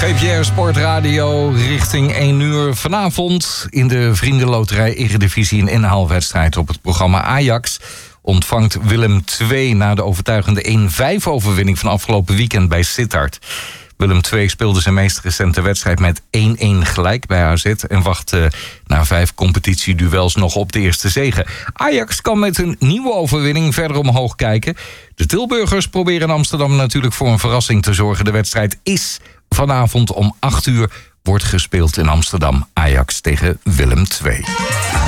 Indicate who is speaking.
Speaker 1: VPR Sportradio richting 1 uur. Vanavond in de Vriendenloterij Eredivisie een inhaalwedstrijd op het programma. Ajax ontvangt Willem II na de overtuigende 1-5 overwinning van afgelopen weekend bij Sittard. Willem II speelde zijn meest recente wedstrijd met 1-1 gelijk bij AZ en wacht na 5 competitieduels nog op de eerste zege. Ajax kan met een nieuwe overwinning verder omhoog kijken. De Tilburgers proberen in Amsterdam natuurlijk voor een verrassing te zorgen. De wedstrijd is vanavond om 8 uur, wordt gespeeld in Amsterdam. Ajax tegen Willem II.